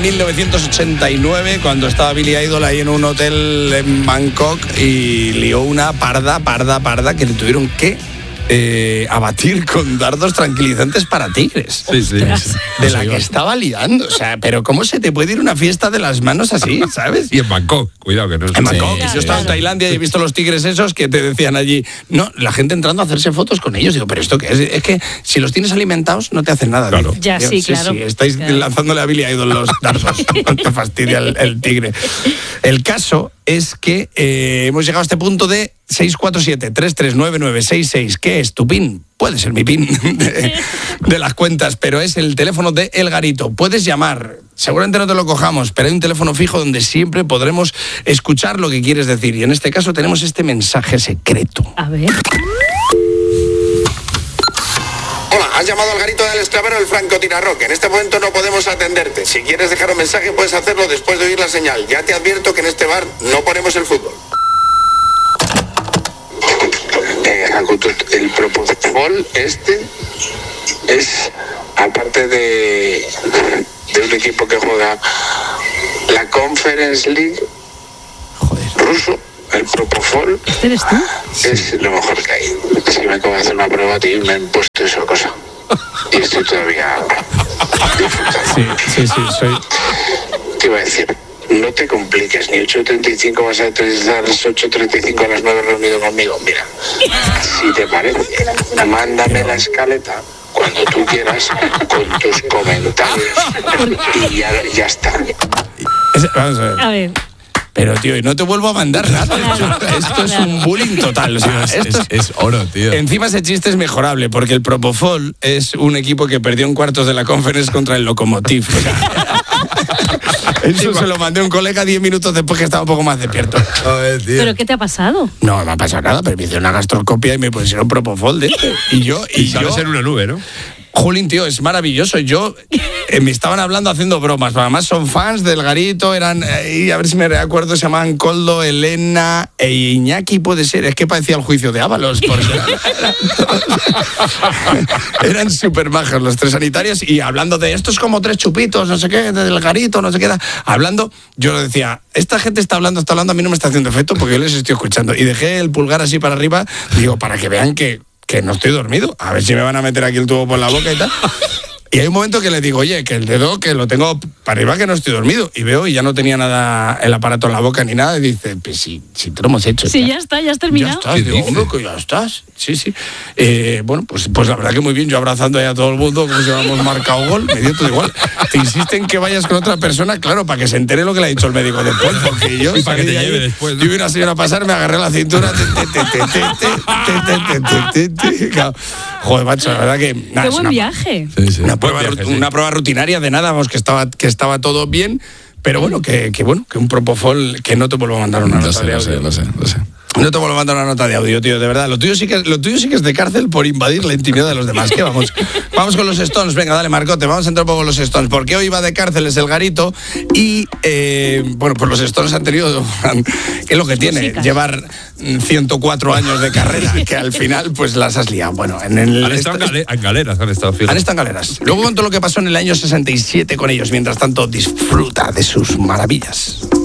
1989, cuando estaba Billy Idol ahí en un hotel en Bangkok y lió una parda que le tuvieron que abatir con dardos tranquilizantes para tigres. Sí. De la que estaba liando. O sea, pero ¿cómo se te puede ir una fiesta de las manos así, sabes? Y en Bangkok, cuidado que no es. En Bangkok, yo estaba en Tailandia y he visto los tigres esos que te decían allí, no, la gente entrando a hacerse fotos con ellos. Digo, pero ¿esto qué es? Es que si los tienes alimentados no te hacen nada. Claro. Digo, Ya, sí, claro. Sí, estáis lanzándole a Billy Idol los dardos. No te fastidia el tigre. El caso es que hemos llegado a este punto de 647-339966. ¿Qué es tu PIN? Puede ser mi PIN de las cuentas, pero es el teléfono de El Garito. Puedes llamar, seguramente no te lo cojamos, pero hay un teléfono fijo donde siempre podremos escuchar lo que quieres decir. Y en este caso tenemos este mensaje secreto. A ver. Hola, has llamado al Garito del Esclavero del Francotirador. En este momento no podemos atenderte. Si quieres dejar un mensaje puedes hacerlo después de oír la señal. Ya te advierto que en este bar no ponemos el fútbol. El propofol este es, aparte de un equipo que juega la Conference League ruso, el propofol ¿Este eres tú? es lo mejor que hay. Si me acabo de hacer una prueba, tío, me han puesto esa cosa. Y estoy todavía disfrutando. Sí, soy... Te iba a decir, no te compliques, ni 8:35 vas a utilizar las 8:35 a las 9 reunido conmigo. Mira, si te parece, mándame la escaleta cuando tú quieras con tus comentarios y ya está. Vamos a ver. A ver. Pero, tío, y no te vuelvo a mandar nada. Esto es un bullying total. O sea, Es oro, tío. Encima ese chiste es mejorable, porque el Propofol es un equipo que perdió en cuartos de la Conference contra el Lokomotiv. O sea, eso se lo mandé a un colega 10 minutos después que estaba un poco más despierto. Joder, tío. ¿Pero qué te ha pasado? No me ha pasado nada, pero me hicieron una gastroscopia y me pusieron Propofol de este. Y Sales en una nube, ¿no? Julín, tío, es maravilloso. Yo me estaban hablando haciendo bromas. Además son fans del Garito, eran, a ver si me acuerdo, se llamaban Coldo, Elena e Iñaki, puede ser. Es que parecía el juicio de Ábalos. Porque eran súper majos los tres sanitarios y hablando de esto es como 3 chupitos, no sé qué, del Garito, no sé qué. Hablando, yo decía, esta gente está hablando, a mí no me está haciendo efecto porque yo les estoy escuchando. Y dejé el pulgar así para arriba, digo, para que vean que no estoy dormido, a ver si me van a meter aquí el tubo por la boca y tal. Y hay un momento que les digo, oye, que el dedo que lo tengo para arriba, que no estoy dormido. Y veo y ya no tenía nada el aparato en la boca ni nada. Y dice, pues si te lo hemos hecho. Sí, ya está, ya has terminado. Ya estás, digo, hombre, que ya estás. Sí. Bueno, pues la verdad que muy bien, yo abrazando ahí a todo el mundo, como si hubiéramos marcado gol, me dio todo igual. Te insisten que vayas con otra persona, claro, para que se entere lo que le ha dicho el médico después, porque yo... Y para que te lleve después, ¿no? Y vi una señora pasar, me agarré la cintura, claro. Joder, macho, la verdad que... Qué buen viaje. Sí. Una prueba rutinaria de nada, vamos, que estaba todo bien, pero bueno, que un Propofol, que no te vuelvo a mandar una nota de audio. Lo sé. No te vuelvo a mandar una nota de audio, tío, de verdad. Lo tuyo sí que es de cárcel por invadir la intimidad de los demás. ¿Qué vamos? Vamos con los Stones. Venga, dale, Marcote, vamos a entrar un poco con los Stones. Porque hoy va de cárceles el Garito y, pues los Stones han tenido, ¿qué es lo que tiene? Músicas. Llevar 104 años de carrera, que al final, pues las has liado. Bueno, Han estado en galeras, han estado fijos. han estado en galeras. Luego cuento lo que pasó en el año 67 con ellos. Mientras tanto, disfruta de sus maravillas.